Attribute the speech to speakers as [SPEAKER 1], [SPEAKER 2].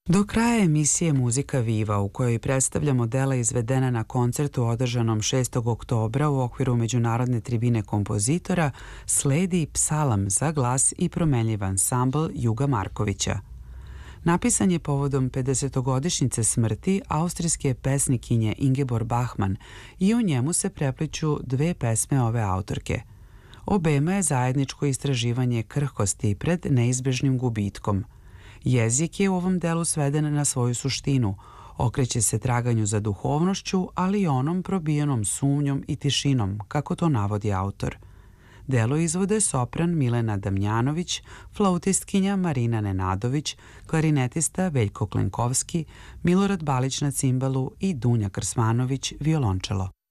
[SPEAKER 1] Do kraja emisije Muzika Viva, u kojoj predstavljamo dela izvedena na koncertu održanom 6. oktobra u okviru Međunarodne tribine kompozitora, sledi Psalam za glas i promenljiv ansambl Juga Markovića. Napisan je povodom 50-godišnjice smrti austrijske pesnikinje Ingeborg Bachmann i u njemu se prepliću dve pesme ove autorke. Obema je zajedničko istraživanje krhkosti pred neizbežnim gubitkom. Jezik je u ovom delu sveden na svoju suštinu, okreće se traganju za duhovnošću, ali i onom probijenom sumnjom i tišinom, kako to navodi autor. Delo izvode sopran Milena Damjanović, flautistkinja Marina Nenadović, klarinetista Veljko Klenkovski, Milorad Balić na cimbalu i Dunja Krsmanović violončelo.